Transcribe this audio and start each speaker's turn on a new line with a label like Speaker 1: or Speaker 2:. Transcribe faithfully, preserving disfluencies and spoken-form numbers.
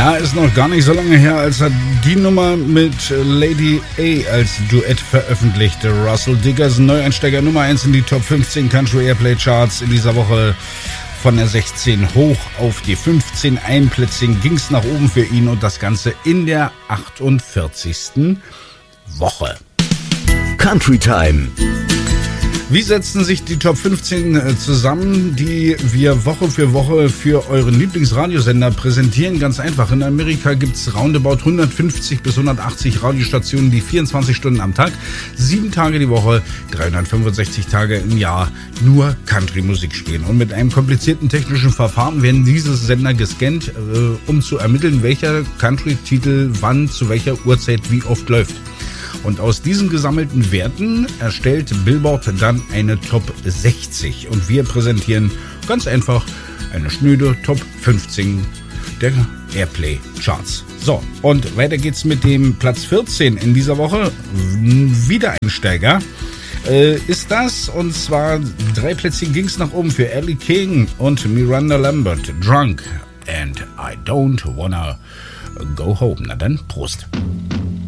Speaker 1: Ja, ist noch gar nicht so lange her, als er die Nummer mit Lady A als Duett veröffentlichte. Russell Dickerson, Neueinsteiger Nummer eins in die Top fünfzehn Country Airplay Charts in dieser Woche. Von der sechzehn hoch auf die fünfzehn. Ein Plätzchen ging's nach oben für ihn und das Ganze in der achtundvierzigsten Woche.
Speaker 2: Country Time.
Speaker 1: Wie setzen sich die Top fünfzehn zusammen, die wir Woche für Woche für euren Lieblingsradiosender präsentieren? Ganz einfach. In Amerika gibt es roundabout hundertfünfzig bis hundertachtzig Radiostationen, die vierundzwanzig Stunden am Tag, sieben Tage die Woche, dreihundertfünfundsechzig Tage im Jahr nur Country-Musik spielen. Und mit einem komplizierten technischen Verfahren werden diese Sender gescannt, äh, um zu ermitteln, welcher Country-Titel wann, zu welcher Uhrzeit, wie oft läuft. Und aus diesen gesammelten Werten erstellt Billboard dann eine Top sechzig. Und wir präsentieren ganz einfach eine schnöde Top fünfzehn der Airplay Charts. So, und weiter geht's mit dem Platz vierzehn in dieser Woche. Wiedereinsteiger äh, ist das. Und zwar drei Plätzchen ging's nach oben für Ellie King und Miranda Lambert. Drunk and I don't wanna go home. Na dann, Prost.